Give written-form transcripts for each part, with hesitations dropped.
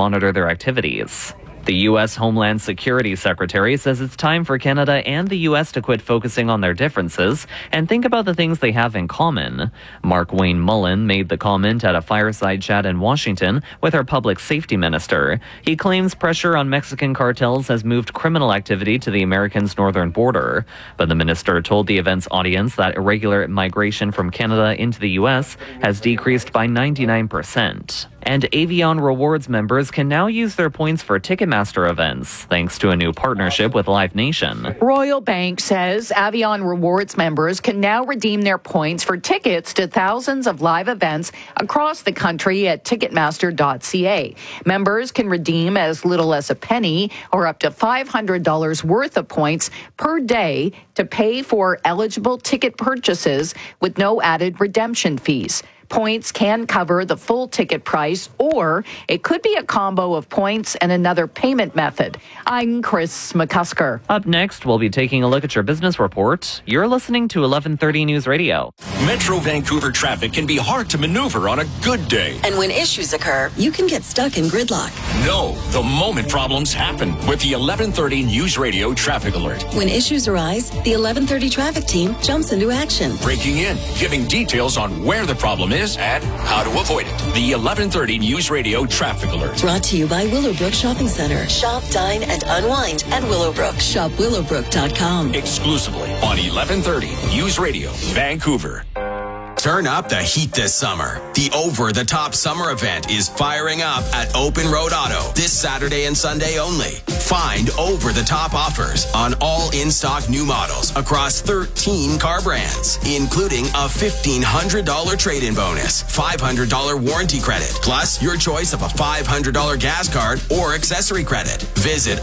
monitor their activities. The U.S. Homeland Security Secretary says it's time for Canada and the U.S. to quit focusing on their differences and think about the things they have in common. Mark Wayne Mullen made the comment at a fireside chat in Washington with our public safety minister. He claims pressure on Mexican cartels has moved criminal activity to the Americans' northern border. But the minister told the event's audience that irregular migration from Canada into the U.S. has decreased by 99%. And Avion Rewards members can now use their points for Ticketmaster events, thanks to a new partnership with Live Nation. Royal Bank says Avion Rewards members can now redeem their points for tickets to thousands of live events across the country at Ticketmaster.ca. Members can redeem as little as a penny or up to $500 worth of points per day to pay for eligible ticket purchases with no added redemption fees. Points can cover the full ticket price, or it could be a combo of points and another payment method. I'm Chris McCusker. Up next, we'll be taking a look at your business report. You're listening to 1130 News Radio. Metro Vancouver traffic can be hard to maneuver on a good day. And when issues occur, you can get stuck in gridlock. No, the moment problems happen with the 1130 News Radio traffic alert. When issues arise, the 1130 traffic team jumps into action. Breaking in, giving details on where the problem is and how to avoid it. The 1130 News Radio traffic alert. Brought to you by Willowbrook Shopping Center. Shop, dine, and unwind at Willowbrook. Shop willowbrook.com. Exclusively on 1130 News Radio, Vancouver. Turn up the heat this summer. The Over the Top Summer event is firing up at Open Road Auto this Saturday and Sunday only. Find over the top offers on all in-stock new models across 13 car brands, including a $1,500 trade-in bonus, $500 warranty credit, plus your choice of a $500 gas card or accessory credit. Visit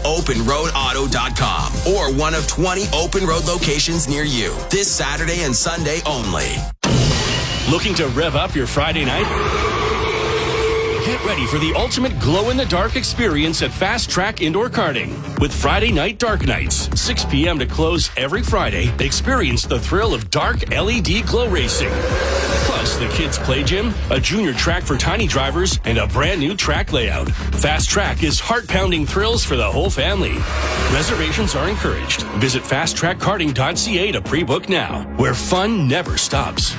openroadauto.com or one of 20 Open Road locations near you this Saturday and Sunday only. Looking to rev up your Friday night? Get ready for the ultimate glow-in-the-dark experience at Fast Track Indoor Karting. With Friday Night Dark Nights, 6 p.m. to close every Friday, experience the thrill of dark LED glow racing. Plus, the kids' play gym, a junior track for tiny drivers, and a brand new track layout. Fast Track is heart-pounding thrills for the whole family. Reservations are encouraged. Visit fasttrackkarting.ca to pre-book now, where fun never stops.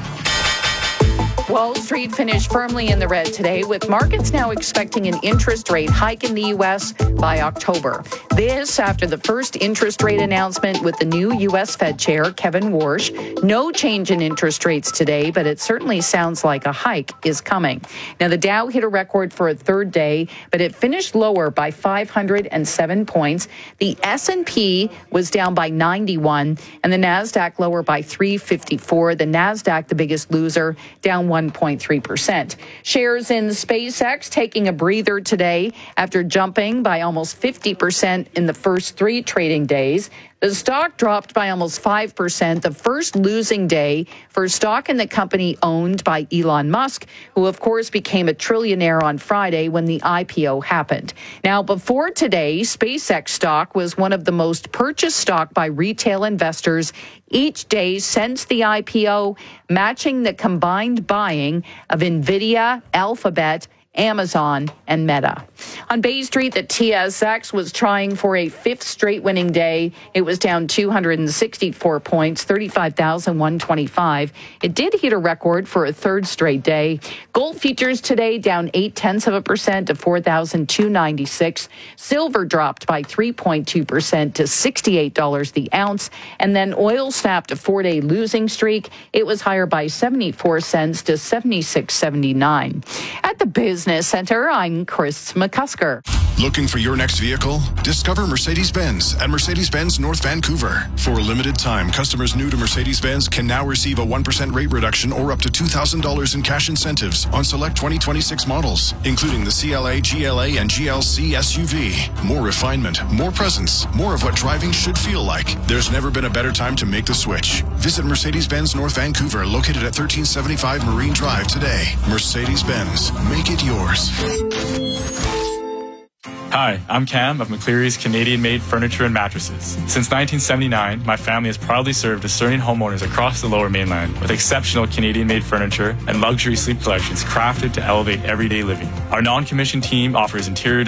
Wall Street finished firmly in the red today, with markets now expecting an interest rate hike in the U.S. by October. This after the first interest rate announcement with the new U.S. Fed Chair, Kevin Warsh. No change in interest rates today, but it certainly sounds like a hike is coming. Now, the Dow hit a record for a third day, but it finished lower by 507 points. The S&P was down by 91, and the NASDAQ lower by 354. The NASDAQ, the biggest loser, down 1.3%. Shares in SpaceX taking a breather today after jumping by almost 50% in the first 3 trading days. The stock dropped by almost 5%, the first losing day for stock in the company owned by Elon Musk, who of course became a trillionaire on Friday when the IPO happened. Now, before today, SpaceX stock was one of the most purchased stock by retail investors each day since the IPO, matching the combined buying of NVIDIA, Alphabet, Amazon, and Meta. On Bay Street, the TSX was trying for a 5th straight winning day. It was down 264 points, 35,125. It did hit a record for a 3rd straight day. Gold futures today down 0.8% to 4,296. Silver dropped by 3.2% to $68 the ounce. And then oil snapped a 4-day losing streak. It was higher by 74 cents to 76.79. At the Business Center, I'm Chris McCusker. Looking for your next vehicle? Discover Mercedes-Benz at Mercedes-Benz North Vancouver. For a limited time, customers new to Mercedes-Benz can now receive a 1% rate reduction or up to $2,000 in cash incentives on select 2026 models, including the CLA, GLA, and GLC SUV. More refinement, more presence, more of what driving should feel like. There's never been a better time to make the switch. Visit Mercedes-Benz North Vancouver, located at 1375 Marine Drive today. Mercedes-Benz. Make it yours. Hi, I'm Cam of McCleary's Canadian-made furniture and mattresses. Since 1979, my family has proudly served discerning homeowners across the Lower Mainland with exceptional Canadian-made furniture and luxury sleep collections crafted to elevate everyday living. Our non-commissioned team offers interior